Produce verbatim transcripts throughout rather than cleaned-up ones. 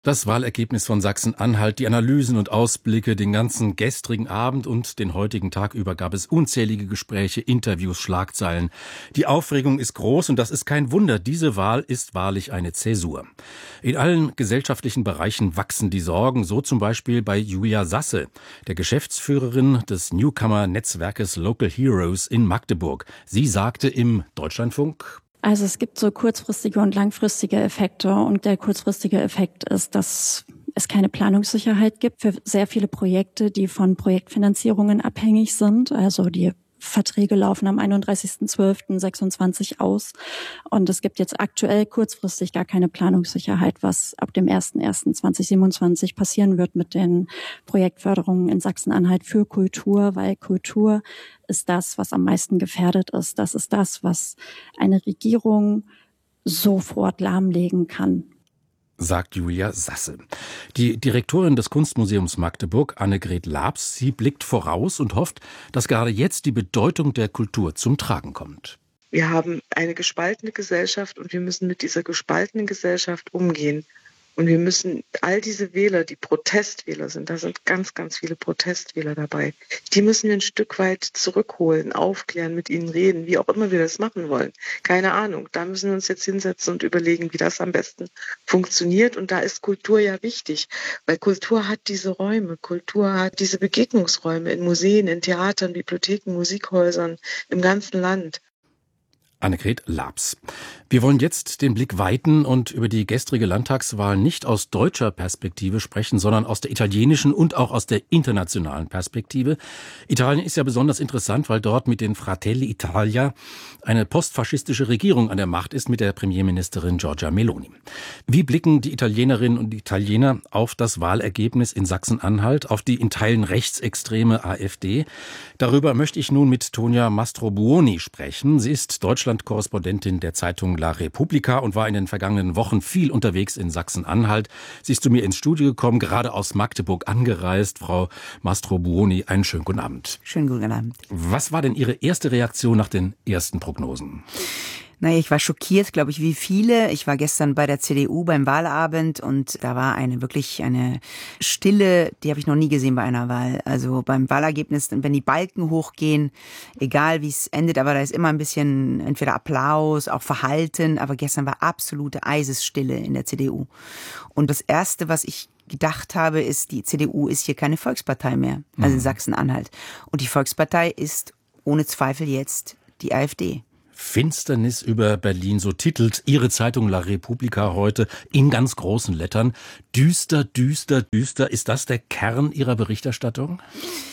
Das Wahlergebnis von Sachsen-Anhalt, die Analysen und Ausblicke, den ganzen gestrigen Abend und den heutigen Tag über gab es unzählige Gespräche, Interviews, Schlagzeilen. Die Aufregung ist groß und das ist kein Wunder. Diese Wahl ist wahrlich eine Zäsur. In allen gesellschaftlichen Bereichen wachsen die Sorgen, so zum Beispiel bei Julia Sasse, der Geschäftsführerin des Newcomer-Netzwerkes Local Heroes in Magdeburg. Sie sagte im Deutschlandfunk: Also es gibt so kurzfristige und langfristige Effekte und der kurzfristige Effekt ist, dass es keine Planungssicherheit gibt für sehr viele Projekte, die von Projektfinanzierungen abhängig sind. Also die Verträge laufen am einunddreißigsten zwölften sechsundzwanzig aus und es gibt jetzt aktuell kurzfristig gar keine Planungssicherheit, was ab dem ersten ersten zweitausendsiebenundzwanzig passieren wird mit den Projektförderungen in Sachsen-Anhalt für Kultur, weil Kultur ist das, was am meisten gefährdet ist. Das ist das, was eine Regierung sofort lahmlegen kann, sagt Julia Sasse. Die Direktorin des Kunstmuseums Magdeburg, Annegret Labs, sie blickt voraus und hofft, dass gerade jetzt die Bedeutung der Kultur zum Tragen kommt. Wir haben eine gespaltene Gesellschaft und wir müssen mit dieser gespaltenen Gesellschaft umgehen. Und wir müssen all diese Wähler, die Protestwähler sind, da sind ganz, ganz viele Protestwähler dabei, die müssen wir ein Stück weit zurückholen, aufklären, mit ihnen reden, wie auch immer wir das machen wollen. Keine Ahnung, da müssen wir uns jetzt hinsetzen und überlegen, wie das am besten funktioniert. Und da ist Kultur ja wichtig, weil Kultur hat diese Räume, Kultur hat diese Begegnungsräume in Museen, in Theatern, Bibliotheken, Musikhäusern im ganzen Land. Annegret Labs. Wir wollen jetzt den Blick weiten und über die gestrige Landtagswahl nicht aus deutscher Perspektive sprechen, sondern aus der italienischen und auch aus der internationalen Perspektive. Italien ist ja besonders interessant, weil dort mit den Fratelli Italia eine postfaschistische Regierung an der Macht ist mit der Premierministerin Giorgia Meloni. Wie blicken die Italienerinnen und Italiener auf das Wahlergebnis in Sachsen-Anhalt, auf die in Teilen rechtsextreme AfD? Darüber möchte ich nun mit Tonia Mastrobuoni sprechen. Sie ist Deutschland-Korrespondentin der Zeitung La Repubblica und war in den vergangenen Wochen viel unterwegs in Sachsen-Anhalt. Sie ist zu mir ins Studio gekommen, gerade aus Magdeburg angereist. Frau Mastrobuoni, einen schönen guten Abend. Schönen guten Abend. Was war denn Ihre erste Reaktion nach den ersten Prognosen? Naja, ich war schockiert, glaube ich, wie viele. Ich war gestern bei der C D U beim Wahlabend und da war eine wirklich eine Stille, die habe ich noch nie gesehen bei einer Wahl. Also beim Wahlergebnis, wenn die Balken hochgehen, egal wie es endet, aber da ist immer ein bisschen entweder Applaus, auch Verhalten, aber gestern war absolute Eisesstille in der C D U. Und das Erste, was ich gedacht habe, ist, die C D U ist hier keine Volkspartei mehr, also in Sachsen-Anhalt. Und die Volkspartei ist ohne Zweifel jetzt die AfD. Finsternis über Berlin, so titelt Ihre Zeitung La Repubblica heute in ganz großen Lettern. Düster, düster, düster. Ist das der Kern Ihrer Berichterstattung?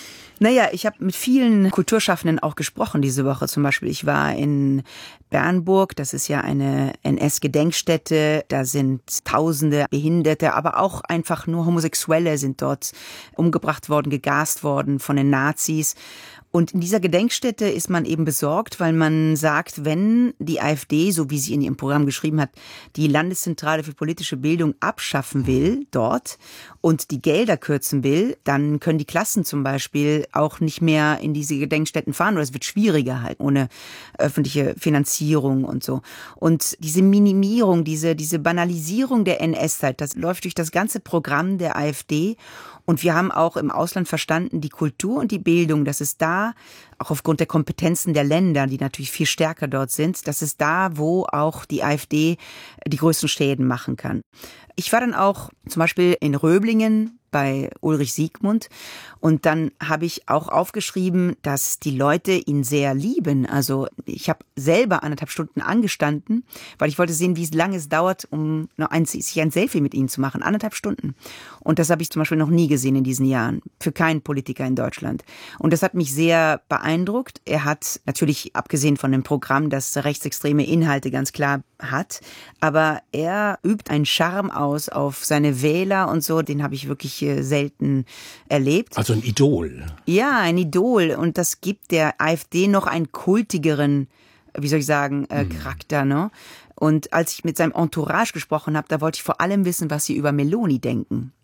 Naja, ich habe mit vielen Kulturschaffenden auch gesprochen diese Woche. Zum Beispiel, ich war in Bernburg, das ist ja eine N S-Gedenkstätte. Da sind tausende Behinderte, aber auch einfach nur Homosexuelle sind dort umgebracht worden, gegast worden von den Nazis. Und in dieser Gedenkstätte ist man eben besorgt, weil man sagt, wenn die AfD, so wie sie in ihrem Programm geschrieben hat, die Landeszentrale für politische Bildung abschaffen will dort und die Gelder kürzen will, dann können die Klassen zum Beispiel auch nicht mehr in diese Gedenkstätten fahren oder es wird schwieriger halt ohne öffentliche Finanzierung und so. Und diese Minimierung, diese, diese Banalisierung der N S-Zeit, das läuft durch das ganze Programm der AfD. Und wir haben auch im Ausland verstanden, die Kultur und die Bildung, dass es da, auch aufgrund der Kompetenzen der Länder, die natürlich viel stärker dort sind, dass es da, wo auch die AfD die größten Schäden machen kann. Ich war dann auch zum Beispiel in Röblingen bei Ulrich Siegmund und dann habe ich auch aufgeschrieben, dass die Leute ihn sehr lieben. Also ich habe selber anderthalb Stunden angestanden, weil ich wollte sehen, wie lange es dauert, um noch ein, sich ein Selfie mit ihnen zu machen. Anderthalb Stunden. Und das habe ich zum Beispiel noch nie gesehen in diesen Jahren. Für keinen Politiker in Deutschland. Und das hat mich sehr beeindruckt. Er hat natürlich, abgesehen von dem Programm, das rechtsextreme Inhalte ganz klar hat, aber er übt einen Charme aus auf seine Wähler und so, den habe ich wirklich selten erlebt. Also ein Idol. Ja, ein Idol. Und das gibt der AfD noch einen kultigeren, wie soll ich sagen, äh, hm. Charakter, ne? Und als ich mit seinem Entourage gesprochen habe, da wollte ich vor allem wissen, was sie über Meloni denken.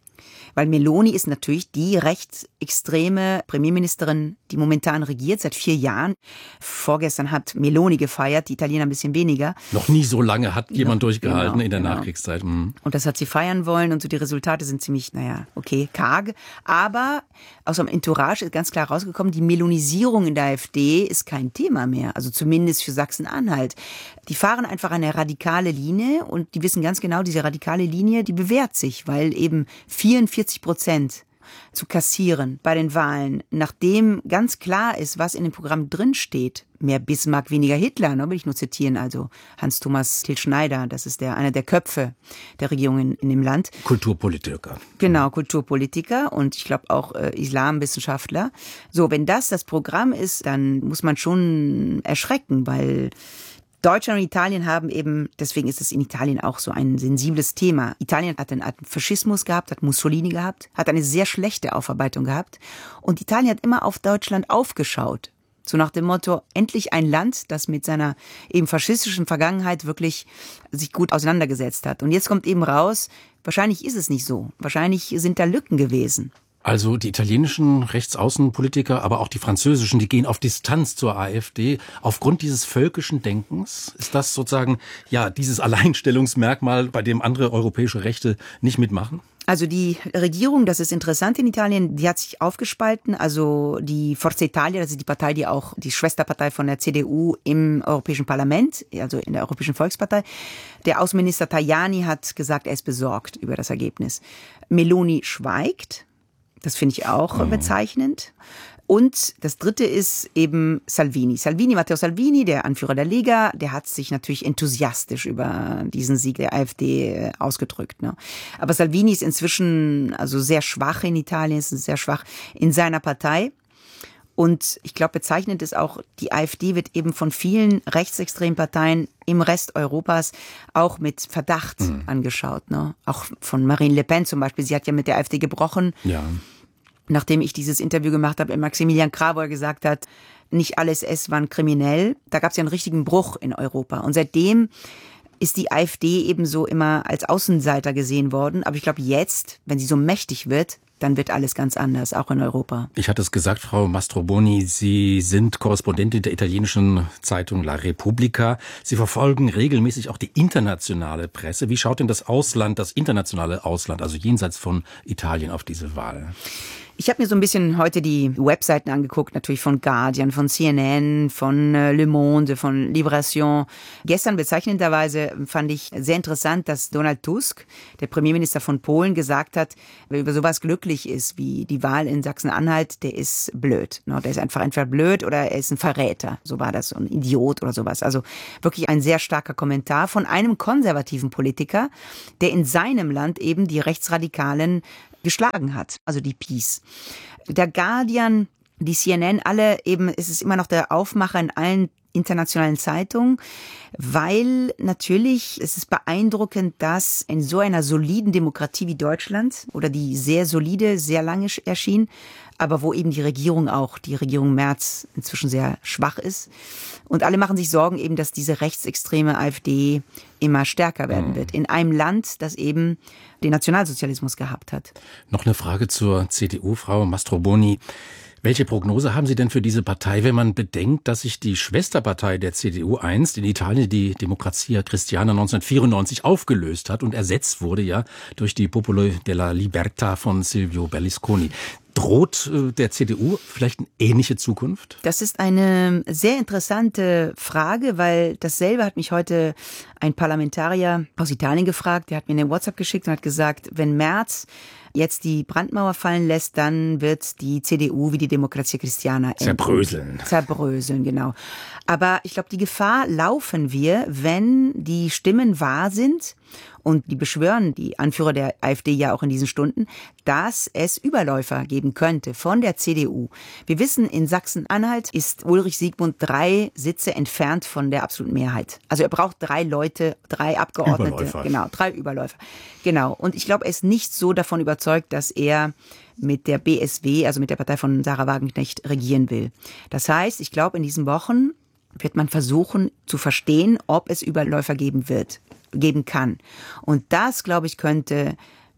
Weil Meloni ist natürlich die rechtsextreme Premierministerin, die momentan regiert, seit vier Jahren. Vorgestern hat Meloni gefeiert, die Italiener ein bisschen weniger. Noch nie so lange hat jemand Noch, durchgehalten genau, in der genau. Nachkriegszeit. Mhm. Und das hat sie feiern wollen und so die Resultate sind ziemlich, naja, okay, karg. Aber aus dem Entourage ist ganz klar rausgekommen, die Melonisierung in der AfD ist kein Thema mehr. Also zumindest für Sachsen-Anhalt. Die fahren einfach eine radikale Linie und die wissen ganz genau, diese radikale Linie, die bewährt sich, weil eben vierundvierzig Prozent zu kassieren bei den Wahlen, nachdem ganz klar ist, was in dem Programm drinsteht. Mehr Bismarck, weniger Hitler, ne, will ich nur zitieren, also Hans-Thomas Till-Schneider, das ist der, einer der Köpfe der Regierung in, in dem Land. Kulturpolitiker. Genau, Kulturpolitiker und ich glaube auch äh, Islamwissenschaftler. So, wenn das das Programm ist, dann muss man schon erschrecken, weil Deutschland und Italien haben eben, deswegen ist es in Italien auch so ein sensibles Thema. Italien hat einen Faschismus gehabt, hat Mussolini gehabt, hat eine sehr schlechte Aufarbeitung gehabt. Und Italien hat immer auf Deutschland aufgeschaut. So nach dem Motto, endlich ein Land, das mit seiner eben faschistischen Vergangenheit wirklich sich gut auseinandergesetzt hat. Und jetzt kommt eben raus, wahrscheinlich ist es nicht so. Wahrscheinlich sind da Lücken gewesen. Also die italienischen Rechtsaußenpolitiker, aber auch die französischen, die gehen auf Distanz zur AfD aufgrund dieses völkischen Denkens. Ist das sozusagen ja dieses Alleinstellungsmerkmal, bei dem andere europäische Rechte nicht mitmachen? Also die Regierung, das ist interessant in Italien, die hat sich aufgespalten. Also die Forza Italia, das ist die Partei, die auch die Schwesterpartei von der C D U im Europäischen Parlament, also in der Europäischen Volkspartei. Der Außenminister Tajani hat gesagt, er ist besorgt über das Ergebnis. Meloni schweigt. Das finde ich auch mhm. bezeichnend. Und das dritte ist eben Salvini. Salvini, Matteo Salvini, der Anführer der Lega, der hat sich natürlich enthusiastisch über diesen Sieg der AfD ausgedrückt. Ne? Aber Salvini ist inzwischen also sehr schwach in Italien, ist sehr schwach in seiner Partei. Und ich glaube, bezeichnend ist auch, die AfD wird eben von vielen rechtsextremen Parteien im Rest Europas auch mit Verdacht mhm. angeschaut. Ne? Auch von Marine Le Pen zum Beispiel. Sie hat ja mit der AfD gebrochen. Ja. Nachdem ich dieses Interview gemacht habe, Maximilian Krah, wo er gesagt hat, nicht alle S S waren kriminell. Da gab es ja einen richtigen Bruch in Europa. Und seitdem ist die AfD ebenso immer als Außenseiter gesehen worden. Aber ich glaube jetzt, wenn sie so mächtig wird, dann wird alles ganz anders, auch in Europa. Ich hatte es gesagt, Frau Mastroboni, Sie sind Korrespondentin der italienischen Zeitung La Repubblica. Sie verfolgen regelmäßig auch die internationale Presse. Wie schaut denn das Ausland, das internationale Ausland, also jenseits von Italien, auf diese Wahl? Ich habe mir so ein bisschen heute die Webseiten angeguckt, natürlich von Guardian, von C N N, von Le Monde, von Libération. Gestern bezeichnenderweise fand ich sehr interessant, dass Donald Tusk, der Premierminister von Polen, gesagt hat, wer über sowas glücklich ist wie die Wahl in Sachsen-Anhalt, der ist blöd. Der ist einfach entweder blöd oder er ist ein Verräter. So war das, so ein Idiot oder sowas. Also wirklich ein sehr starker Kommentar von einem konservativen Politiker, der in seinem Land eben die Rechtsradikalen geschlagen hat, also die Peace. Der Guardian, die C N N, alle eben, es ist immer noch der Aufmacher in allen internationalen Zeitungen, weil natürlich es ist beeindruckend, dass in so einer soliden Demokratie wie Deutschland oder die sehr solide, sehr lange erschien, aber wo eben die Regierung auch, die Regierung Merz inzwischen sehr schwach ist. Und alle machen sich Sorgen eben, dass diese rechtsextreme AfD immer stärker werden wird. In einem Land, das eben den Nationalsozialismus gehabt hat. Noch eine Frage zur C D U, Frau Mastroboni. Welche Prognose haben Sie denn für diese Partei, wenn man bedenkt, dass sich die Schwesterpartei der C D U einst in Italien, die Democrazia Cristiana, neunzehnhundertvierundneunzig aufgelöst hat und ersetzt wurde ja durch die Popolo della Libertà von Silvio Berlusconi? Droht äh, der C D U vielleicht eine ähnliche Zukunft? Das ist eine sehr interessante Frage, weil dasselbe hat mich heute ein Parlamentarier aus Italien gefragt. Der hat mir eine WhatsApp geschickt und hat gesagt, wenn Merz jetzt die Brandmauer fallen lässt, dann wird die C D U wie die Democrazia Cristiana zerbröseln. Zerbröseln, genau. Aber ich glaube, die Gefahr laufen wir, wenn die Stimmen wahr sind, und die beschwören die Anführer der AfD ja auch in diesen Stunden, dass es Überläufer geben könnte von der C D U. Wir wissen, in Sachsen-Anhalt ist Ulrich Siegmund drei Sitze entfernt von der absoluten Mehrheit. Also er braucht drei Leute, drei Abgeordnete. Überläufer. Genau, drei Überläufer. Genau. Und ich glaube, er ist nicht so davon überzeugt, dass er mit der B S W, also mit der Partei von Sarah Wagenknecht, regieren will. Das heißt, ich glaube, in diesen Wochen wird man versuchen zu verstehen, ob es Überläufer geben wird, geben kann. Und das, glaube ich, könnte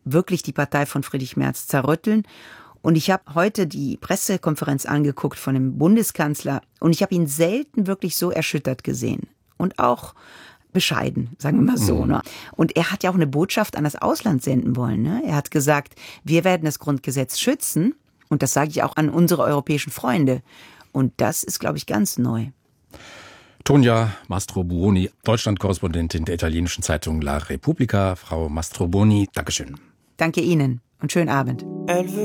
wirklich die Partei von Friedrich Merz zerrütteln. Und ich habe heute die Pressekonferenz angeguckt von dem Bundeskanzler und ich habe ihn selten wirklich so erschüttert gesehen. Und auch bescheiden, sagen wir mal so. Mhm. Ne? Und er hat ja auch eine Botschaft an das Ausland senden wollen. Ne? Er hat gesagt, wir werden das Grundgesetz schützen. Und das sage ich auch an unsere europäischen Freunde. Und das ist, glaube ich, ganz neu. Tonia Mastrobuoni, Deutschland-Korrespondentin der italienischen Zeitung La Repubblica. Frau Mastrobuoni, Dankeschön. Danke Ihnen und schönen Abend.